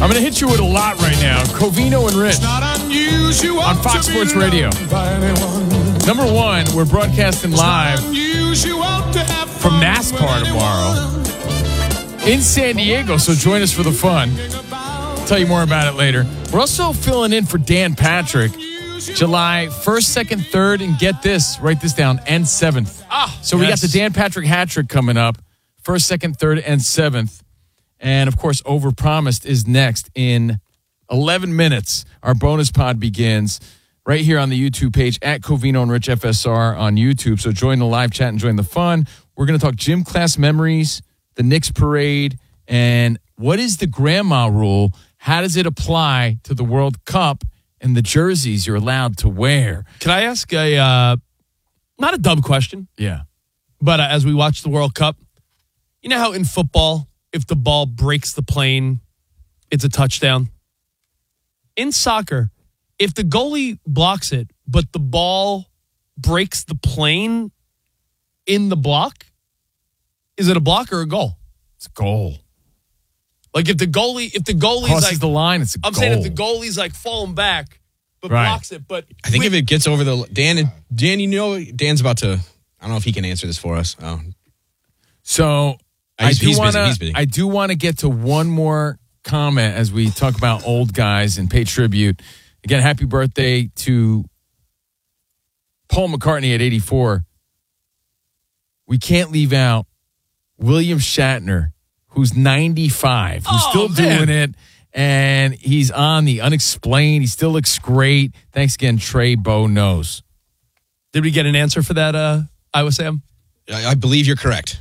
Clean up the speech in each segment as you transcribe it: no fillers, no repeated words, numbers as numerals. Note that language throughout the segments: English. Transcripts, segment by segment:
I'm going to hit you with a lot right now. Covino and Rich on Fox Sports Radio. Number one, we're broadcasting live from NASCAR tomorrow in San Diego, so join us for the fun. I'll tell you more about it later. We're also filling in for Dan Patrick, July 1st, 2nd, 3rd, and get this, write this down, and 7th. So we got the Dan Patrick hat trick coming up, 1st, 2nd, 3rd, and 7th. And, of course, Overpromised is next in 11 minutes. Our bonus pod begins right here on the YouTube page at Covino and Rich FSR on YouTube. So join the live chat and join the fun. We're going to talk gym class memories, the Knicks parade, and what is the grandma rule? How does it apply to the World Cup and the jerseys you're allowed to wear? Can I ask a, not a dumb question? Yeah. But as we watch the World Cup, you know how in football, if the ball breaks the plane, it's a touchdown? In soccer, if the goalie blocks it, but the ball breaks the plane in the block, is it a block or a goal? It's a goal. Like if the goalie's crosses like the line, it's a goal. I'm saying if the goalie's like falling back, but blocks it, but I think if it gets over the Dan, you know, Dan's about to. I don't know if he can answer this for us. So I do want to get to one more comment as we talk about old guys and pay tribute. Again, happy birthday to Paul McCartney at 84. We can't leave out William Shatner, who's 95, who's still doing it, and he's on the Unexplained. He still looks great. Thanks again, Trey Bo knows. Did we get an answer for that, Iowa Sam? I believe you're correct.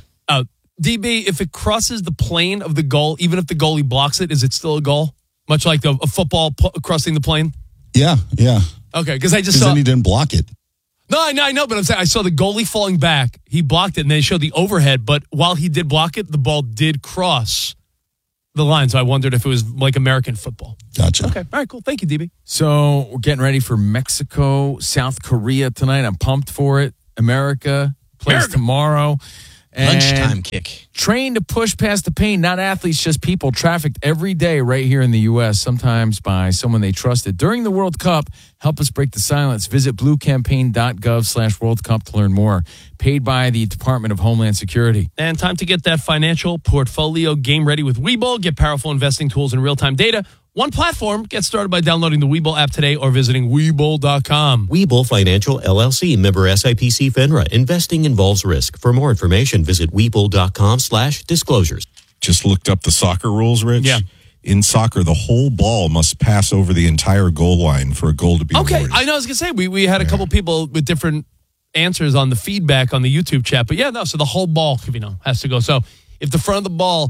DB, if it crosses the plane of the goal, even if the goalie blocks it, is it still a goal? Much like a football crossing the plane? Yeah. Okay, because I just saw... then he didn't block it. No, I know, but I'm saying I saw the goalie falling back. He blocked it, and they showed the overhead, but while he did block it, the ball did cross the line, so I wondered if it was like American football. Gotcha. Okay, all right, cool. Thank you, DB. So we're getting ready for Mexico, South Korea tonight. I'm pumped for it. America plays tomorrow. Lunchtime kick. Trained to push past the pain, not athletes, just people trafficked every day right here in the U.S., sometimes by someone they trusted. During the World Cup, help us break the silence. Visit bluecampaign.gov/World Cup to learn more. Paid by the Department of Homeland Security. And time to get that financial portfolio game ready with Webull. Get powerful investing tools and real-time data. One platform. Get started by downloading the Webull app today or visiting Webull.com. Webull Financial, LLC, member SIPC FINRA. Investing involves risk. For more information, visit Webull.com/disclosures. Just looked up the soccer rules, Rich. Yeah. In soccer, the whole ball must pass over the entire goal line for a goal to be awarded. I know. I was going to say, we had a couple people with different answers on the feedback on the YouTube chat. But so the whole ball, has to go. So if the front of the ball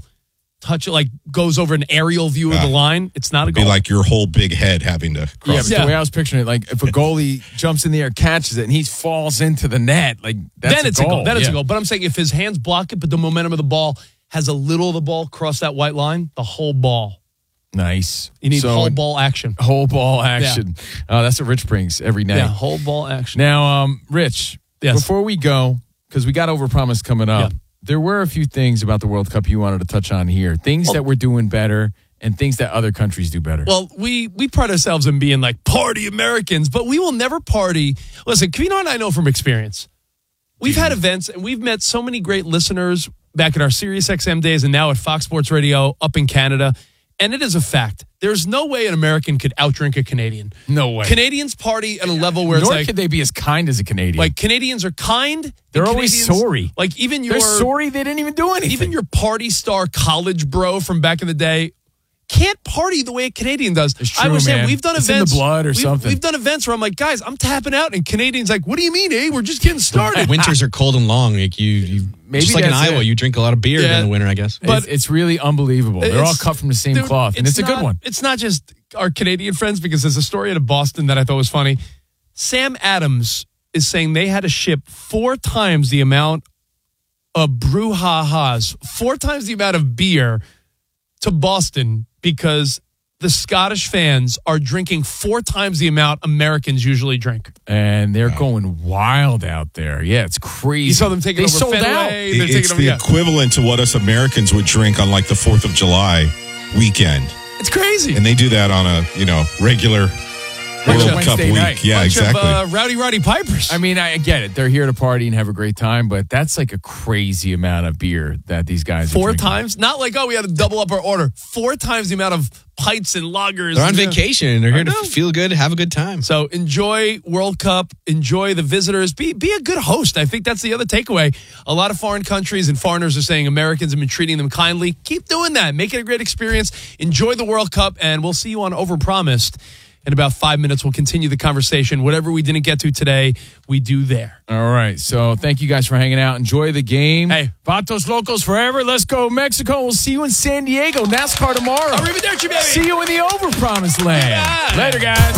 goes over an aerial view of the line, it's not a goal. It'd be like your whole big head having to cross. Yeah, but the way I was picturing it, like if a goalie jumps in the air, catches it, and he falls into the net, like that's a goal. Then it's a goal. But I'm saying if his hands block it, but the momentum of the ball has a little of the ball cross that white line, the whole ball. Nice. You need whole ball action. Whole ball action. Yeah. That's what Rich brings every night. Yeah, whole ball action. Now, Rich, before we go, because we got Overpromised coming up, there were a few things about the World Cup you wanted to touch on here. Things that we're doing better and things that other countries do better. Well, we pride ourselves in being like party Americans, but we will never party. Listen, Covino and I know from experience. We've had events and we've met so many great listeners back at our SiriusXM days and now at Fox Sports Radio up in Canada. And it is a fact. There's no way an American could outdrink a Canadian. No way. Canadians party at a level where Nor could they be as kind as a Canadian. Like, Canadians are kind. They're always sorry. Like, even they're sorry they didn't even do anything. Even your party star college bro from back in the day can't party the way a Canadian does. It's true, I was saying, man. We've done it's events. in the blood or something. We've done events where I'm like, guys, I'm tapping out. And Canadians like, what do you mean, We're just getting started. Winters are cold and long. Like you Maybe just like in Iowa, you drink a lot of beer in the winter, I guess. But it's really unbelievable. They're all cut from the same cloth, and it's a good one. It's not just our Canadian friends, because there's a story out of Boston that I thought was funny. Sam Adams is saying they had to ship 4 times the amount of brouhahas, 4 times the amount of beer to Boston because the Scottish fans are drinking 4 times the amount Americans usually drink. And they're going wild out there. Yeah, it's crazy. You saw them taking over sold Fenway. out. It's the equivalent to what us Americans would drink on like the 4th of July weekend. It's crazy. And they do that on a, regular World Cup Wednesday week. night. Yeah, Bunch exactly. of Rowdy Pipers. I mean, I get it. They're here to party and have a great time, but that's like a crazy amount of beer that these guys are 4 drinking. times? Not like, we had to double up our order. 4 times the amount of pints and lagers. They're on vacation. They're here to know. feel good, have a good time. So enjoy World Cup, enjoy the visitors, be a good host. I think that's the other takeaway. A lot of foreign countries and foreigners are saying Americans have been treating them kindly. Keep doing that. Make it a great experience. Enjoy the World Cup, and we'll see you on Overpromised. In about 5 minutes, we'll continue the conversation. Whatever we didn't get to today, we do there. All right. So thank you guys for hanging out. Enjoy the game. Hey. Vatos Locos forever. Let's go, Mexico. We'll see you in San Diego. NASCAR tomorrow. Arrivederci, baby. See you in the Overpromised land. Yeah. Later, guys.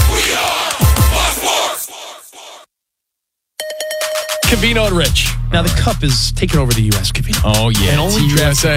Cavino and Rich. Now, the Cup is taking over the U.S., Cavino. Oh, yeah. And only Team draft- USA.